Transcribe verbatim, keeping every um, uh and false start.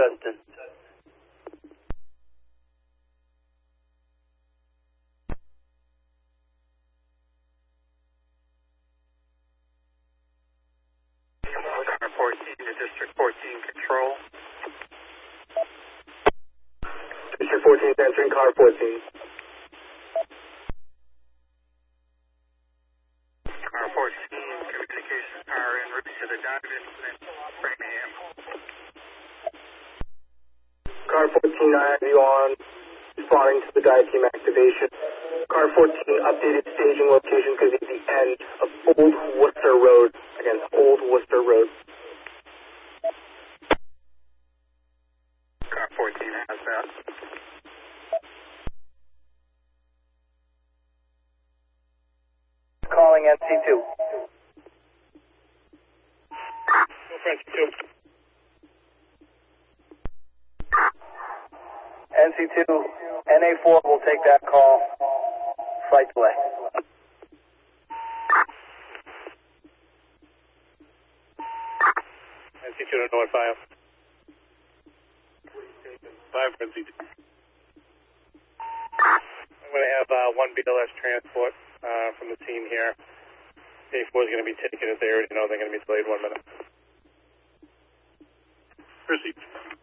Justin. Car fourteen to District fourteen control. District fourteen is entering car fourteen. Car fourteen, communications power en route to the dive incident, Framingham. Car fourteen, I have you on, responding to the dive team activation. Car fourteen, updated staging location could be the end of Old Worcester Road. Again, Old Worcester Road. Car fourteen has that. Calling N C two. N C two. N C two, N A four will take that call. Flight delay. N C two to North five. five for N C two. I'm going to have uh, one B L S transport uh, from the team here. A four is going to be taken as they already know they're going to be delayed one minute. Proceed.